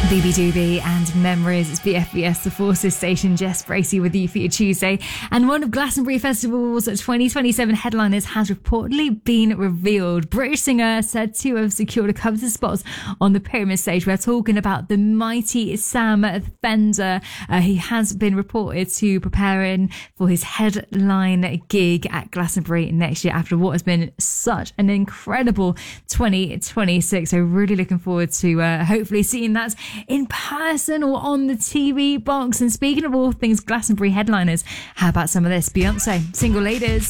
BB Doobie and Memories. It's BFBS, the Forces Station. Jess Bracey with you for your Tuesday. And one of Glastonbury Festival's 2027 headliners has reportedly been revealed. British singer said to have secured a couple of spots on the Pyramid stage. We're talking about the mighty Sam Fender. He has been reported to preparing for his headline gig at Glastonbury next year after what has been such an incredible 2026. So really looking forward to hopefully seeing that in person or on the TV box. And speaking of all things Glastonbury headliners, how about some of this? Beyonce, Single Ladies.